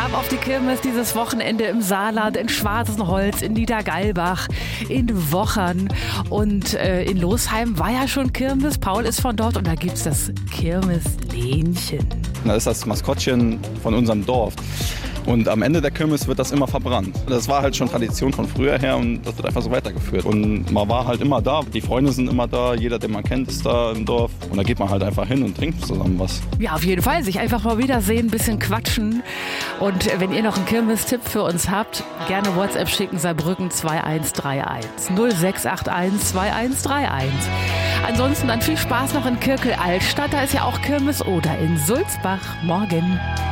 Ab auf die Kirmes dieses Wochenende im Saarland, in Schwarzenholz, in Niedergalbach, in Wochern und in Losheim war ja schon Kirmes. Paul ist von dort und da gibt's das Kirmeslähnchen. Das ist das Maskottchen von unserem Dorf. Und am Ende der Kirmes wird das immer verbrannt. Das war halt schon Tradition von früher her und das wird einfach so weitergeführt. Und man war halt immer da, die Freunde sind immer da, jeder, den man kennt, ist da im Dorf. Und da geht man halt einfach hin und trinkt zusammen was. Ja, auf jeden Fall, sich einfach mal wiedersehen, ein bisschen quatschen. Und wenn ihr noch einen Kirmes-Tipp für uns habt, gerne WhatsApp schicken, Saarbrücken 2131 0681 2131. Ansonsten dann viel Spaß noch in Kirkel-Altstadt, da ist ja auch Kirmes, oder in Sulzbach. Morgen.